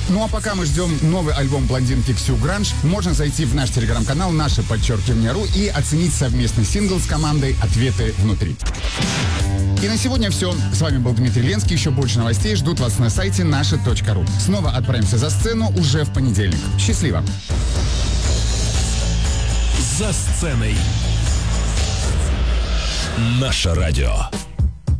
Ну а пока мы ждем новый альбом блондинки Ксю Гранж, можно зайти в наш телеграм-канал #ру и оценить совместный сингл с командой «Ответы внутри». И на сегодня все. С вами был Дмитрий Ленский. Еще больше новостей ждут вас на сайте naша.ру. Снова отправимся за сцену уже в понедельник. Счастливо! За сценой. Наше радио.